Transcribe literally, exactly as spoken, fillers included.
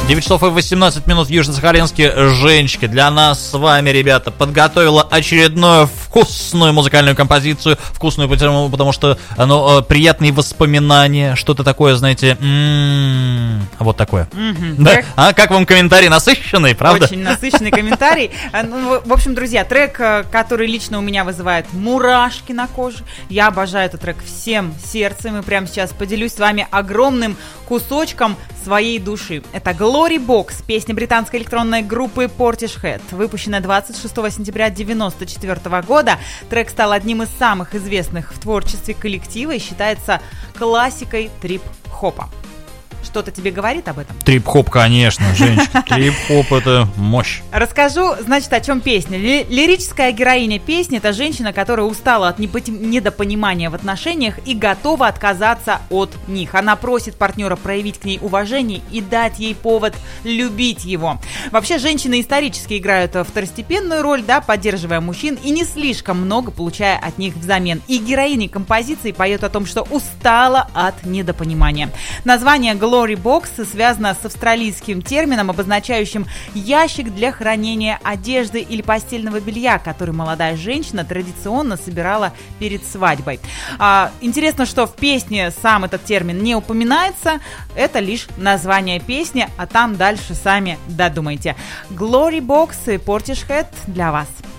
девять часов и восемнадцать минут в Южно-Сахалинске. Женечка для нас с вами, ребята, подготовила очередную вкусную музыкальную композицию. Вкусную, потому, потому что ну, приятные воспоминания. Что-то такое, знаете, м-м, вот такое. Mm-hmm. Да? Трек... А как вам комментарий? Насыщенный, правда? Очень насыщенный комментарий. Ну, в общем, друзья, трек, который лично у меня вызывает мурашки на коже. Я обожаю этот трек всем сердцем. И прямо сейчас поделюсь с вами огромным кусочком своей души. Это Glory Box, песня британской электронной группы Portishead, выпущенная двадцать шестого сентября девяносто четвёртого года. Трек стал одним из самых известных в творчестве коллектива и считается классикой трип-хопа. Что-то тебе говорит об этом? Трип-хоп, конечно, женщина. Трип-хоп — это мощь. Расскажу, значит, о чем песня. Ли- лирическая героиня песни — это женщина, которая устала от непоти- недопонимания в отношениях и готова отказаться от них. Она просит партнера проявить к ней уважение и дать ей повод любить его. Вообще, женщины исторически играют второстепенную роль, да, поддерживая мужчин и не слишком много получая от них взамен. И героиня композиции поет о том, что устала от недопонимания. Название Glory Box связано с австралийским термином, обозначающим ящик для хранения одежды или постельного белья, который молодая женщина традиционно собирала перед свадьбой. А, интересно, что в песне сам этот термин не упоминается, это лишь название песни, а там дальше сами додумайте. Glory Box и Portishead для вас.